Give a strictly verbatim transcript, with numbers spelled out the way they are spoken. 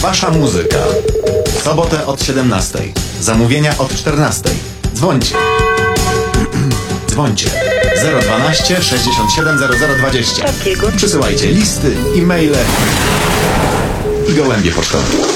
Wasza muzyka. W sobotę od siedemnastej. Zamówienia od czternastej. Dzwońcie. Dzwońcie. zero dwanaście sześćdziesiąt siedem zero zero dwadzieścia. Przysyłajcie listy, e-maile i gołębie pocztowe.